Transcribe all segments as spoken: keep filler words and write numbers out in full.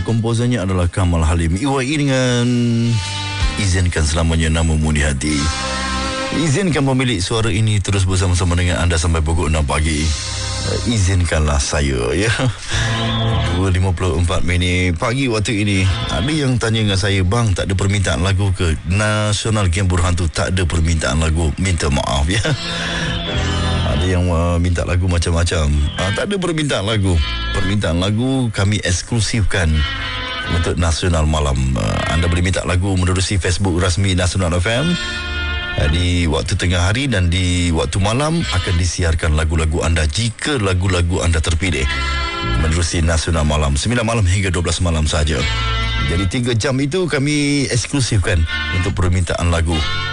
komposernya adalah Kamal Halim. I Y I dengan Izinkan Selamanya Namamu di Hati. Izinkan pemilik suara ini terus bersama-sama dengan anda sampai pukul enam pagi. uh, Izinkanlah saya, ya. Dua lima puluh empat minit pagi waktu ini. Ada yang tanya dengan saya, bang, tak ada permintaan lagu ke? Nasional Gembur Hantu tak ada permintaan lagu, minta maaf, ya. Ada yang uh, minta lagu macam-macam. uh, Tak ada permintaan lagu. Permintaan lagu kami eksklusifkan untuk Nasional Malam. uh, Anda boleh minta lagu menerusi Facebook rasmi Nasional F M. uh, Di waktu tengah hari dan di waktu malam akan disiarkan lagu-lagu anda jika lagu-lagu anda terpilih menerusi Nasional Malam, sembilan malam hingga dua belas malam saja. Jadi tiga jam itu kami eksklusifkan untuk permintaan lagu.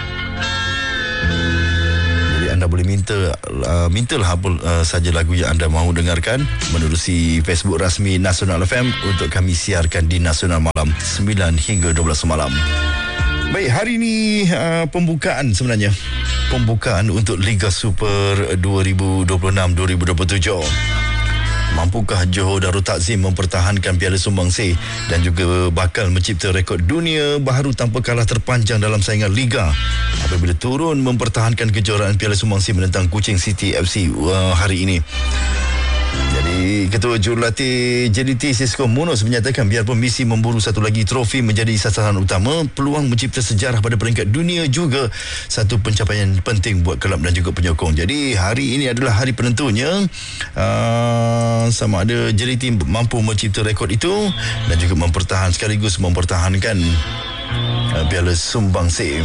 Anda boleh minta uh, mintalah apa uh, saja lagu yang anda mahu dengarkan menerusi Facebook rasmi Nasional F M untuk kami siarkan di Nasional Malam sembilan hingga dua belas malam. Baik, hari ini uh, pembukaan sebenarnya. Pembukaan untuk Liga Super dua ribu dua puluh enam dua ribu dua puluh tujuh. Mampukah Johor Darul Takzim mempertahankan Piala Sumbangsi dan juga bakal mencipta rekod dunia baru tanpa kalah terpanjang dalam saingan Liga apabila turun mempertahankan kejuaraan Piala Sumbangsi menentang Kuching City F C uh, hari ini. Jadi Ketua Jurulatih J D T Cisco Munoz menyatakan biarpun misi memburu satu lagi trofi menjadi sasaran utama, peluang mencipta sejarah pada peringkat dunia juga satu pencapaian penting buat kelab dan juga penyokong. Jadi hari ini adalah hari penentunya, uh, sama ada J D T mampu mencipta rekod itu dan juga mempertahan sekaligus mempertahankan uh, Piala Sumbangsi.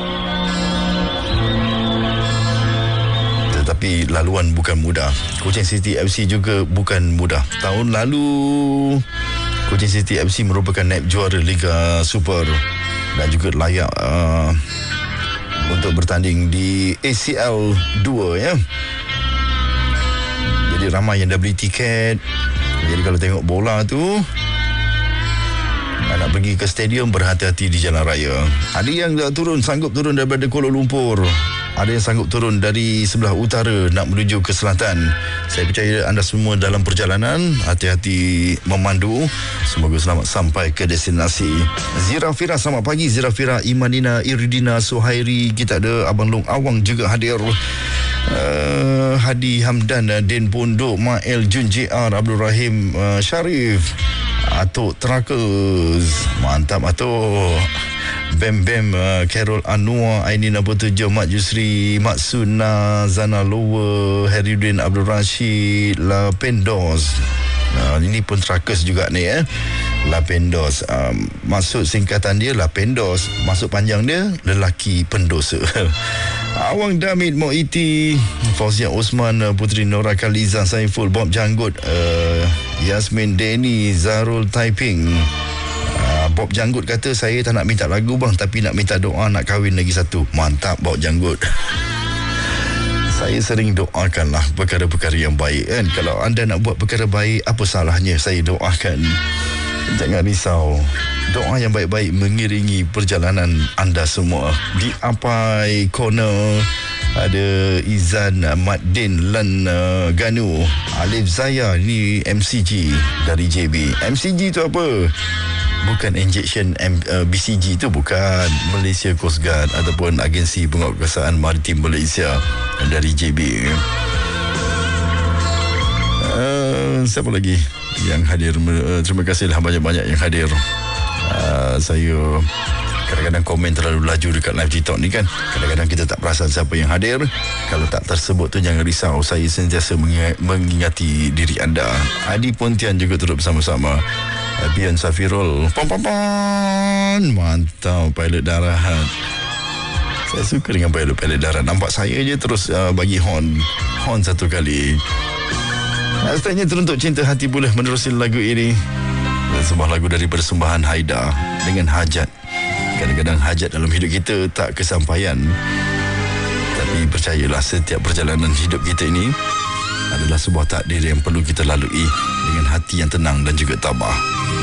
Tapi laluan bukan mudah. Kuching City F C juga bukan mudah. Tahun lalu Kuching City F C merupakan naib juara Liga Super dan juga layak uh, untuk bertanding di A C L dua, ya. Jadi ramai yang dah beli tiket. Jadi kalau tengok bola tu, nak pergi ke stadium, berhati-hati di jalan raya. Ada yang dah turun, sanggup turun daripada Kuala Lumpur. Ada yang sanggup turun dari sebelah utara nak menuju ke selatan. Saya percaya anda semua dalam perjalanan, hati-hati memandu. Semoga selamat sampai ke destinasi. Zira Fira, selamat pagi. Zira Fira, Imanina, Iridina, Suhairi. Kita ada Abang Long Awang juga hadir. Uh, Hadi Hamdan, Din Pondok, Mael Jun J R, Abdul Rahim, uh, Syarif, Atuk Terakus. Mantap Atuk. Bem Bem, uh, Carol Anwar, Ainin Abu Tujuh, Mat Yusri, Mat Suna, Zana Lower, Heriudin Abdul Rashid, La Pendos. Uh, ini pun Terakus juga ni, eh. La Pendos. Um, maksud singkatan dia La Pendos. Maksud panjang dia lelaki pendosa. Awang Damit, Moiti, Fauzia Osman, Putri Nora Khaliza, Saiful, Bob Janggut, uh, Yasmin Denny, Zarul Taiping. Bob Janggut kata, saya tak nak minta lagu bang, tapi nak minta doa nak kahwin lagi satu. Mantap Bob Janggut. Saya sering doakanlah perkara-perkara yang baik, kan. Kalau anda nak buat perkara baik, apa salahnya saya doakan. Jangan risau, doa yang baik-baik mengiringi perjalanan anda semua. Di Apai Corner ada Izan, Maddin, Lan, uh, Ganu, Alif Zaya. Ni M C G dari J B. M C G tu apa? Bukan injection M, uh, B C G tu bukan. Malaysia Coast Guard ataupun Agensi Penguatkuasaan Maritim Malaysia dari J B. Uh, siapa lagi yang hadir? Uh, terima kasihlah banyak-banyak yang hadir. Uh, saya kadang-kadang komen terlalu laju dekat live TikTok ni, kan. Kadang-kadang kita tak perasan siapa yang hadir. Kalau tak tersebut tu jangan risau. Saya sentiasa mengingati diri anda. Adi Pontian juga turut bersama-sama. Bian Safirul, pam pam pam. Mantap pilot darat. Saya suka dengan pilot-pilot darat. Nampak saya je terus uh, bagi horn. Horn satu kali. Asalnya teruntuk cinta hati boleh menerusi lagu ini. Dan sebuah lagu dari persembahan Haida dengan hajat. Kadang-kadang hajat dalam hidup kita tak kesampaian. Tapi percayalah, setiap perjalanan hidup kita ini adalah sebuah takdir yang perlu kita lalui dengan hati yang tenang dan juga tabah.